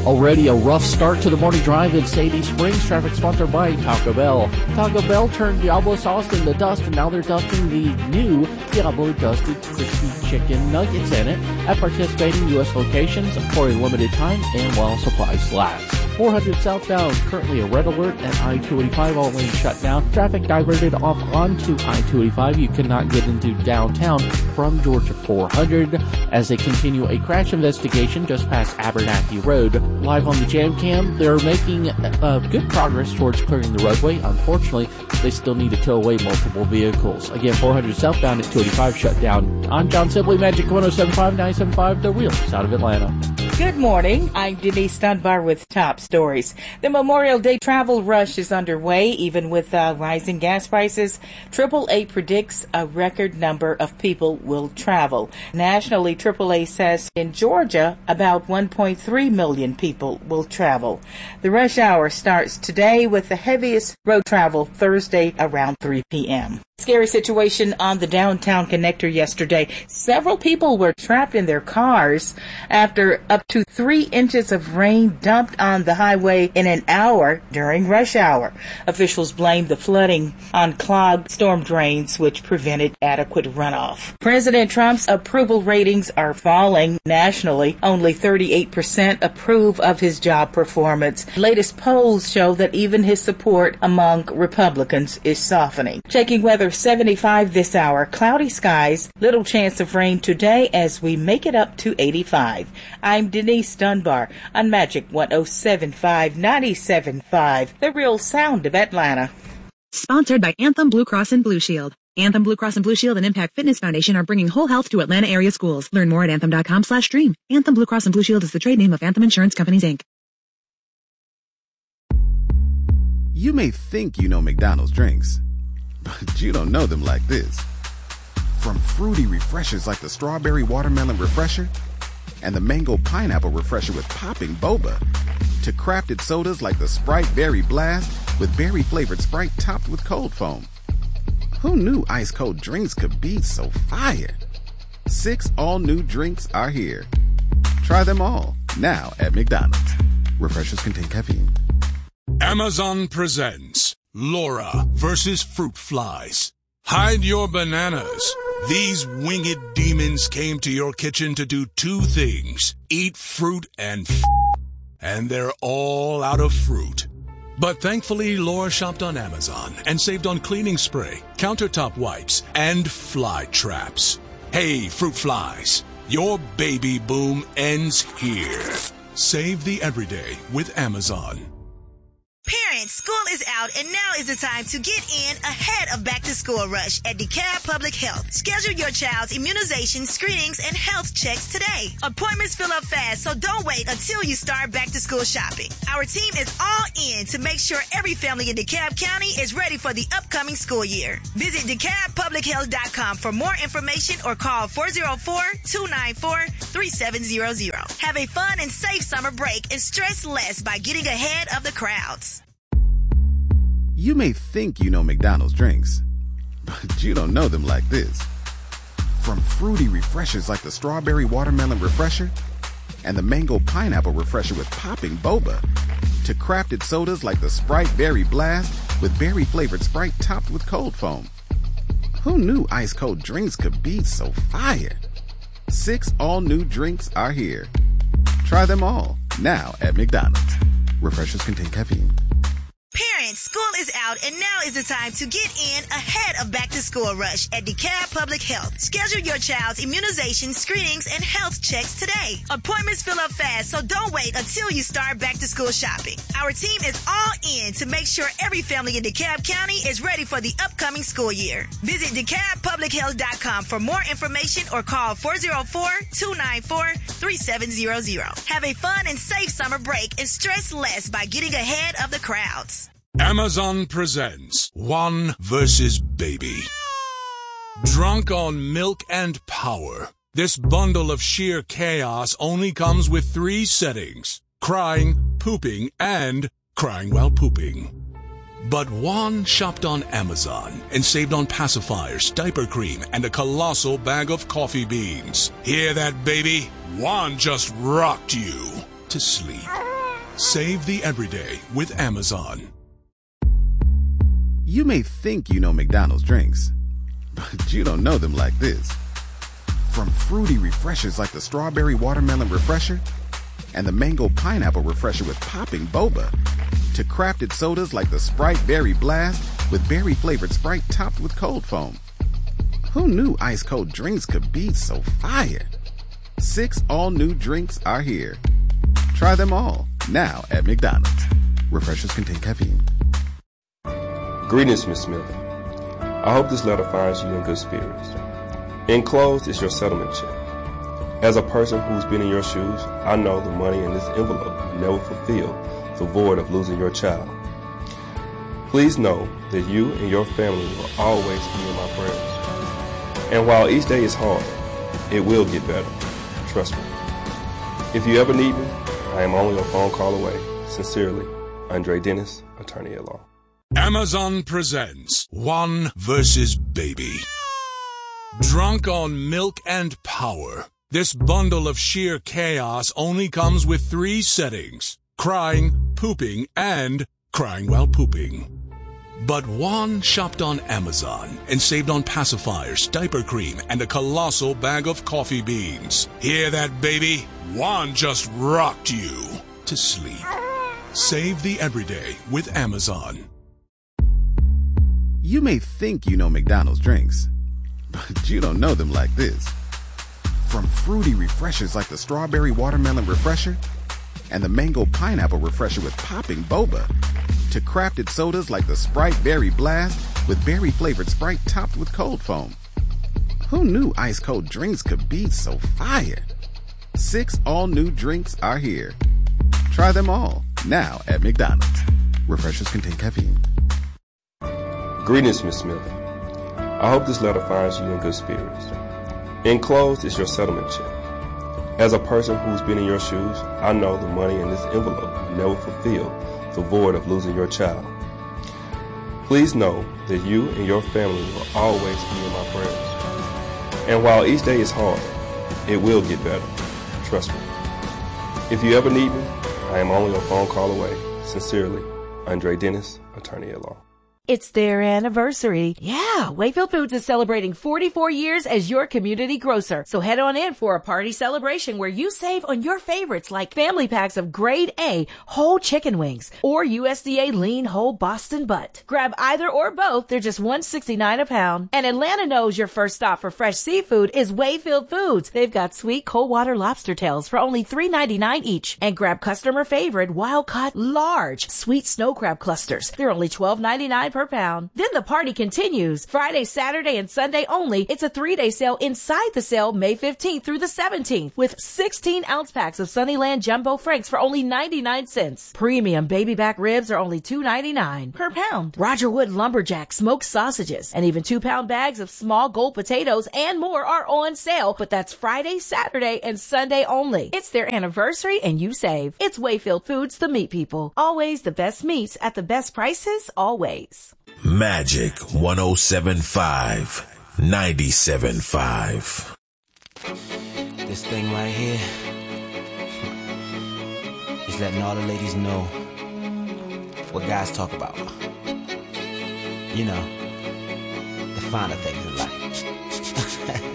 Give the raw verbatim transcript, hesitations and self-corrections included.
Already a rough start to the morning drive in Sadie Springs. Traffic sponsored by Taco Bell. Taco Bell turned Diablo sauce into dust, and now they're dusting the new Diablo Dusted Crispy Chicken Nuggets in it at participating U S locations for a limited time and while supplies last. four hundred southbound, currently a red alert at I two eighty-five, all lanes shut down. Traffic diverted off onto I two eighty-five. You cannot get into downtown from Georgia four hundred as they continue a crash investigation just past Abernathy Road. Live on the Jam Cam, they're making uh, good progress towards clearing the roadway. Unfortunately, they still need to tow away multiple vehicles. Again, four hundred southbound at two eighty-five shut down. I'm John Sibley, Magic one oh seven five, nine seven five, The Real out of Atlanta. Good morning. I'm Denise Dunbar with top stories. The Memorial Day travel rush is underway, even with uh, rising gas prices. triple A predicts a record number of people will travel. Nationally, triple A says in Georgia, about one point three million people will travel. The rush hour starts today with the heaviest road travel Thursday around three p.m. Scary situation on the downtown connector yesterday. Several people were trapped in their cars after up to three inches of rain dumped on the highway in an hour during rush hour. Officials blamed the flooding on clogged storm drains, which prevented adequate runoff. President Trump's approval ratings are falling nationally. Only thirty-eight percent approve of his job performance. Latest polls show that even his support among Republicans is softening. Checking weather seventy-five this hour. Cloudy skies. Little chance of rain today as we make it up to eighty-five. I'm Denise Dunbar on Magic one oh seven point five, ninety-seven point five, The Real Sound of Atlanta. Sponsored by Anthem Blue Cross and Blue Shield. Anthem Blue Cross and Blue Shield and Impact Fitness Foundation are bringing whole health to Atlanta area schools. Learn more at anthem.com slash dream. Anthem Blue Cross and Blue Shield is the trade name of Anthem Insurance Companies, Incorporated. You may think you know McDonald's drinks, but you don't know them like this. From fruity refreshers like the Strawberry Watermelon Refresher and the Mango Pineapple Refresher with popping boba, to crafted sodas like the Sprite Berry Blast with berry-flavored Sprite topped with cold foam. Who knew ice-cold drinks could be so fire? Six all-new drinks are here. Try them all, now at McDonald's. Refreshers contain caffeine. Amazon presents Laura versus Fruit Flies. Hide your bananas. These winged demons came to your kitchen to do two things: eat fruit and f***, and they're all out of fruit. But thankfully, Laura shopped on Amazon and saved on cleaning spray, countertop wipes, and fly traps. Hey, fruit flies, your baby boom ends here. Save the everyday with Amazon. Parents, school is out and now is the time to get in ahead of back to school rush at DeKalb Public Health. Schedule your child's immunization, screenings, and health checks today. Appointments fill up fast, so don't wait until you start back to school shopping. Our team is all in to make sure every family in DeKalb County is ready for the upcoming school year. Visit de kalb public health dot com for more information or call four oh four, two nine four, three seven zero zero. Have a fun and safe summer break and stress less by getting ahead of the crowds. You may think you know McDonald's drinks, but you don't know them like this. From fruity refreshers like the Strawberry Watermelon Refresher and the Mango Pineapple Refresher with popping boba, to crafted sodas like the Sprite Berry Blast with berry-flavored Sprite topped with cold foam. Who knew ice-cold drinks could be so fire? Six all-new drinks are here. Try them all, now at McDonald's. Refreshers contain caffeine. Parents, school is out and now is the time to get in ahead of back to school rush at DeKalb Public Health. Schedule your child's immunization, screenings, and health checks today. Appointments fill up fast, so don't wait until you start back to school shopping. Our team is all in to make sure every family in DeKalb County is ready for the upcoming school year. Visit de kalb public health dot com for more information or call four oh four, two nine four, three seven zero zero. Have a fun and safe summer break and stress less by getting ahead of the crowds. Amazon presents One versus Baby. Drunk on milk and power, this bundle of sheer chaos only comes with three settings: crying, pooping, and crying while pooping. But Juan shopped on Amazon and saved on pacifiers, diaper cream, and a colossal bag of coffee beans. Hear that, baby? Juan just rocked you to sleep. Save the everyday with Amazon. You may think you know McDonald's drinks, but you don't know them like this. From fruity refreshers like the Strawberry Watermelon Refresher and the Mango Pineapple Refresher with popping boba, to crafted sodas like the Sprite Berry Blast with berry-flavored Sprite topped with cold foam. Who knew ice-cold drinks could be so fire? Six all-new drinks are here. Try them all, now at McDonald's. Refreshers contain caffeine. Greetings, Miz Smith. I hope this letter finds you in good spirits. Enclosed is your settlement check. As a person who's been in your shoes, I know the money in this envelope will never fulfill the void of losing your child. Please know that you and your family will always be in my prayers. And while each day is hard, it will get better. Trust me. If you ever need me, I am only a phone call away. Sincerely, Andre Dennis, attorney at law. Amazon presents Juan versus Baby. Drunk on milk and power, this bundle of sheer chaos only comes with three settings: crying, pooping, and crying while pooping. But Juan shopped on Amazon and saved on pacifiers, diaper cream, and a colossal bag of coffee beans. Hear that, baby? Juan just rocked you to sleep. Save the everyday with Amazon. You may think you know McDonald's drinks, but you don't know them like this. From fruity refreshers like the Strawberry Watermelon Refresher and the Mango Pineapple Refresher with popping boba, to crafted sodas like the Sprite Berry Blast with berry-flavored Sprite topped with cold foam. Who knew ice-cold drinks could be so fire? Six all-new drinks are here. Try them all, now at McDonald's. Refreshers contain caffeine. Greetings, Miz Smith. I hope this letter finds you in good spirits. Enclosed is your settlement check. As a person who's been in your shoes, I know the money in this envelope will never fulfill the void of losing your child. Please know that you and your family will always be in my prayers. And while each day is hard, it will get better. Trust me. If you ever need me, I am only a phone call away. Sincerely, Andre Dennis, attorney at law. It's their anniversary. Yeah, Wayfield Foods is celebrating forty-four years as your community grocer. So head on in for a party celebration where you save on your favorites like family packs of grade A whole chicken wings or U S D A lean whole Boston butt. Grab either or both. They're just one sixty-nine a pound. And Atlanta knows your first stop for fresh seafood is Wayfield Foods. They've got sweet cold water lobster tails for only three ninety-nine each. And grab customer favorite wild caught large sweet snow crab clusters. They're only twelve ninety-nine per pound. Then the party continues. Friday, Saturday, and Sunday only. It's a three-day sale inside the sale May fifteenth through the seventeenth with sixteen ounce packs of Sunnyland Jumbo Franks for only ninety-nine cents. Premium baby back ribs are only two ninety-nine per pound. Roger Wood Lumberjack smoked sausages and even two pound bags of small gold potatoes and more are on sale. But that's Friday, Saturday, and Sunday only. It's their anniversary and you save. It's Wayfield Foods, the meat people. Always the best meats at the best prices, always. Magic one oh seven point five, ninety-seven point five. This thing right here is letting all the ladies know what guys talk about. You know, the finer things in life.